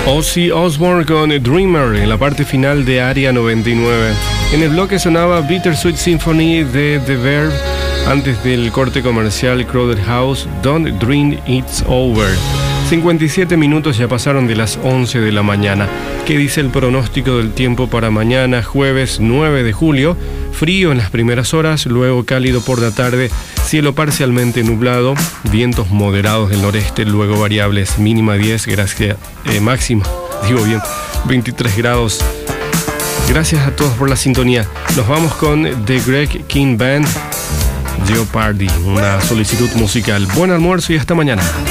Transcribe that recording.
Ozzy Osbourne con Dreamer en la parte final de Área 99. En el bloque sonaba Bittersweet Symphony de The Verve. Antes del corte comercial Crowded House, Don't Dream It's Over. 57 minutos ya pasaron de las 11 de la mañana. ¿Qué dice el pronóstico del tiempo para mañana, jueves 9 de julio? Frío en las primeras horas, luego cálido por la tarde, cielo parcialmente nublado, vientos moderados del noreste, luego variables, mínima 10, máxima, 23 grados. Gracias a todos por la sintonía. Nos vamos con The Greg King Band, Jeopardy, una solicitud musical. Buen almuerzo y hasta mañana.